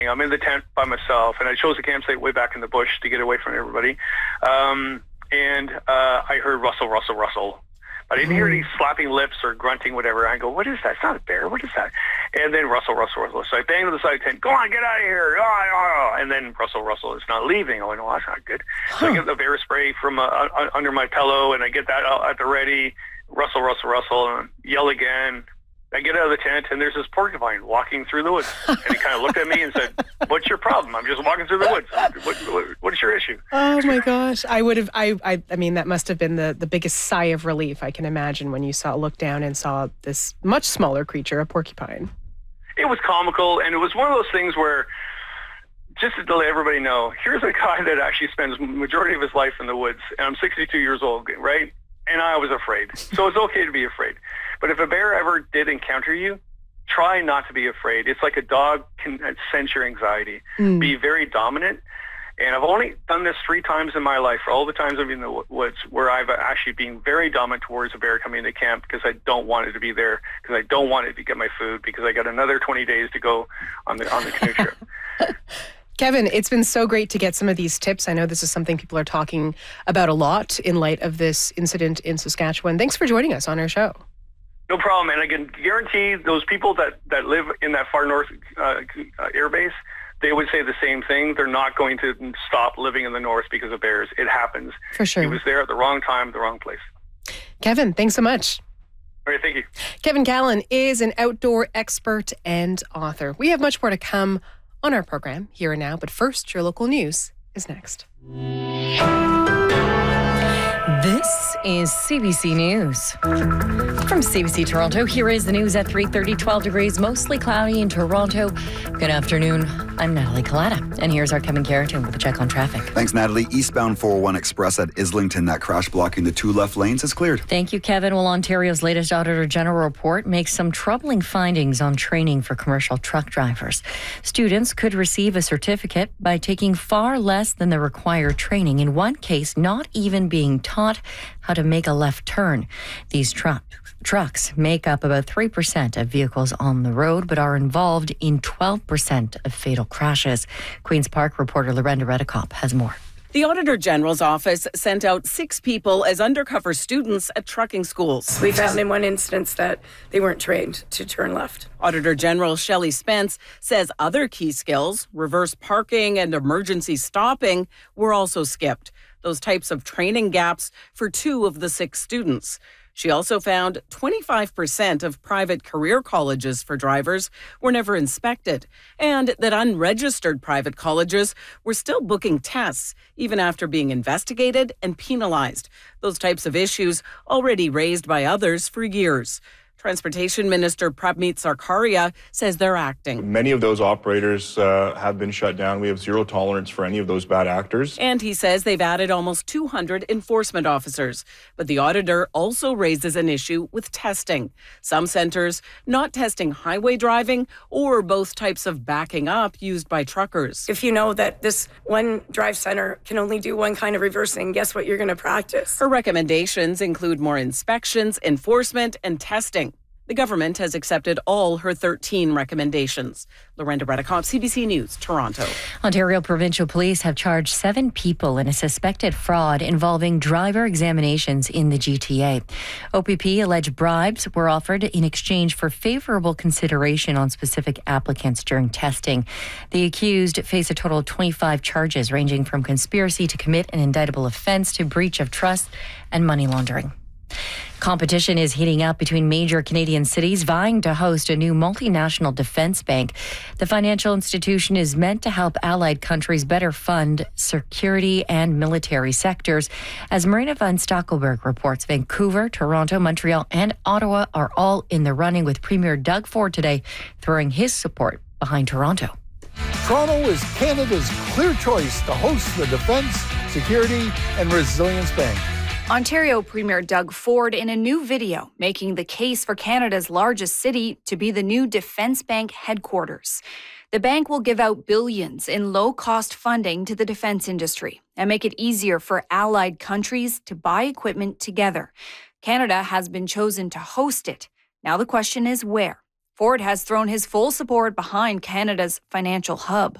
I'm in the tent by myself, and I chose a campsite way back in the bush to get away from everybody. I heard rustle, rustle, rustle. But I didn't hear any slapping lips or grunting, whatever. I go, what is that? It's not a bear. What is that? And then rustle, rustle, rustle. So I banged on the side of the tent. Go on, get out of here. And then rustle, rustle. It's not leaving. I went, oh, that's not good. So I get the bear spray from under my pillow, and I get that out at the ready. Rustle, rustle, rustle, and yell again. I get out of the tent, and there's this porcupine walking through the woods. And he kind of looked at me and said, what's your problem? I'm just walking through the woods. What's your issue? Oh, my gosh. I mean, that must have been the biggest sigh of relief I can imagine when you looked down and saw this much smaller creature, a porcupine. It was comical, and it was one of those things where, just to let everybody know, here's a guy that actually spends the majority of his life in the woods, and I'm 62 years old, right? And I was afraid. So it's okay to be afraid. But if a bear ever did encounter you, try not to be afraid. It's like a dog can sense your anxiety. Be very dominant. And I've only done this 3 times in my life, for all the times I've been in the woods, where I've actually been very dominant towards a bear coming into camp because I don't want it to be there, because I don't want it to get my food, because I got another 20 days to go on the canoe trip. Kevin, it's been so great to get some of these tips. I know this is something people are talking about a lot in light of this incident in Saskatchewan. Thanks for joining us on our show. No problem. And I can guarantee those people that live in that far north air base, they would say the same thing. They're not going to stop living in the north because of bears. It happens. For sure. He was there at the wrong time, the wrong place. Kevin, thanks so much. All right, thank you. Kevin Callan is an outdoor expert and author. We have much more to come on our program here and now, but first, your local news is next. This is CBC News. From CBC Toronto, here is the news at 3:30, 12 degrees, mostly cloudy in Toronto. Good afternoon. I'm Natalie Collada, and here's our Kevin Carrington with a check on traffic. Thanks, Natalie. Eastbound 401 Express at Islington, that crash blocking the 2 left lanes is cleared. Thank you, Kevin. Well, Ontario's latest Auditor General report makes some troubling findings on training for commercial truck drivers. Students could receive a certificate by taking far less than the required training, in one case not even being taught how to make a left turn. These trucks make up about 3% of vehicles on the road, but are involved in 12% of fatal crashes. Queen's Park reporter Lorenda Redekop has more. The Auditor General's office sent out 6 people as undercover students at trucking schools. We found in one instance that they weren't trained to turn left. Auditor General Shelley Spence says other key skills, reverse parking and emergency stopping, were also skipped. Those types of training gaps for 2 of the 6 students. She also found 25% of private career colleges for drivers were never inspected, and that unregistered private colleges were still booking tests even after being investigated and penalized. Those types of issues already raised by others for years. Transportation Minister Prabmeet Sarkaria says they're acting. Many of those operators have been shut down. We have zero tolerance for any of those bad actors. And he says they've added almost 200 enforcement officers. But the auditor also raises an issue with testing. Some centres not testing highway driving or both types of backing up used by truckers. If you know that this one drive centre can only do one kind of reversing, guess what you're going to practice? Her recommendations include more inspections, enforcement, and testing. The government has accepted all her 13 recommendations. Lorenda Redekop, CBC News, Toronto. Ontario Provincial Police have charged 7 people in a suspected fraud involving driver examinations in the GTA. OPP alleged bribes were offered in exchange for favourable consideration on specific applicants during testing. The accused face a total of 25 charges, ranging from conspiracy to commit an indictable offence to breach of trust and money laundering. Competition is heating up between major Canadian cities vying to host a new multinational defence bank. The financial institution is meant to help allied countries better fund security and military sectors. As Marina van Stackelberg reports, Vancouver, Toronto, Montreal and Ottawa are all in the running, with Premier Doug Ford today throwing his support behind Toronto. Toronto is Canada's clear choice to host the Defence, Security and Resilience Bank. Ontario Premier Doug Ford in a new video making the case for Canada's largest city to be the new Defence Bank headquarters. The bank will give out billions in low-cost funding to the defence industry and make it easier for allied countries to buy equipment together. Canada has been chosen to host it. Now the question is where? Ford has thrown his full support behind Canada's financial hub.